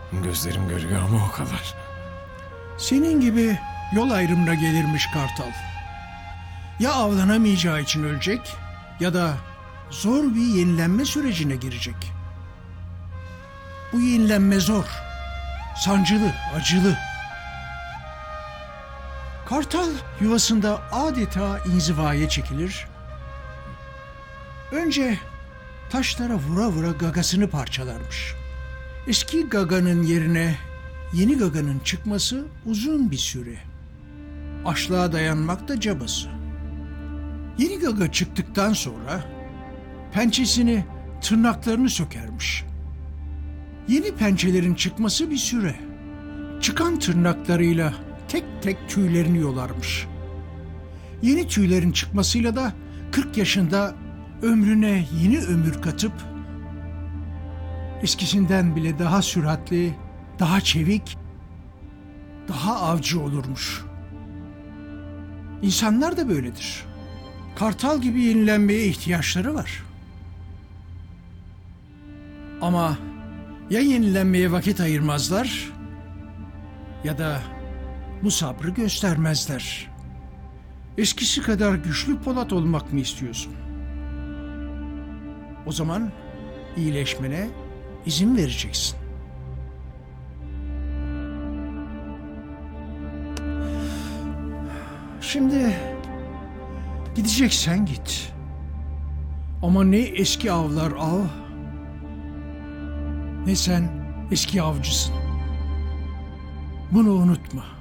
Gözlerim görüyor ama o kadar. Senin gibi yol ayrımına gelirmiş kartal. Ya avlanamayacağı için ölecek ya da zor bir yenilenme sürecine girecek. Bu yenilenme zor, sancılı, acılı. Kartal yuvasında adeta inzivaya çekilir. Önce taşlara vura vura gagasını parçalarmış. Eski gaganın yerine yeni gaganın çıkması uzun bir süre. Açlığa dayanmak da cabası. Yeni gaga çıktıktan sonra pençesini, tırnaklarını sökermiş. Yeni pençelerin çıkması bir süre. Çıkan tırnaklarıyla tek tek tüylerini yolarmış. Yeni tüylerin çıkmasıyla da 40 yaşında ömrüne yeni ömür katıp eskisinden bile daha süratli, daha çevik, daha avcı olurmuş. İnsanlar da böyledir. Kartal gibi yenilenmeye ihtiyaçları var. Ama ya yenilenmeye vakit ayırmazlar ya da bu sabrı göstermezler. Eskisi kadar güçlü Polat olmak mı istiyorsun? O zaman iyileşmene izin vereceksin. Şimdi gideceksen git. Ama ne eski avlar av, ne sen eski avcısın. Bunu unutma.